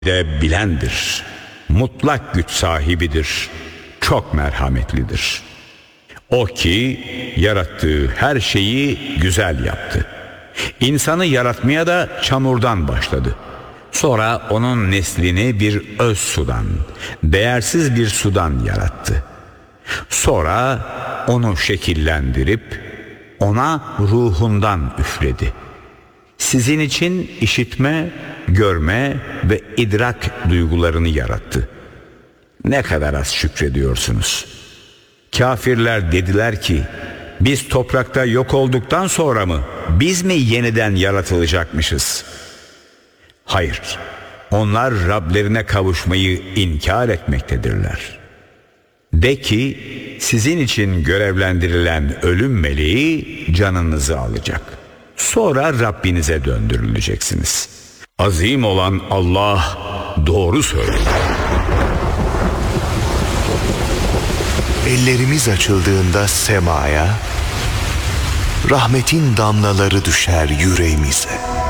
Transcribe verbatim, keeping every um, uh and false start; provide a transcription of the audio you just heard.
de bilendir. Mutlak güç sahibidir. Çok merhametlidir. O ki yarattığı her şeyi güzel yaptı. İnsanı yaratmaya da çamurdan başladı. Sonra onun neslini bir öz sudan, değersiz bir sudan yarattı. Sonra onu şekillendirip ona ruhundan üfledi. Sizin için işitme, görme ve idrak duygularını yarattı. Ne kadar az şükrediyorsunuz. Kafirler dediler ki, biz toprakta yok olduktan sonra mı, biz mi yeniden yaratılacakmışız? Hayır, onlar Rablerine kavuşmayı inkar etmektedirler. De ki, sizin için görevlendirilen ölüm meleği canınızı alacak. Sonra Rabbinize döndürüleceksiniz. Azim olan Allah doğru söylüyor. Ellerimiz açıldığında semaya, rahmetin damlaları düşer yüreğimize.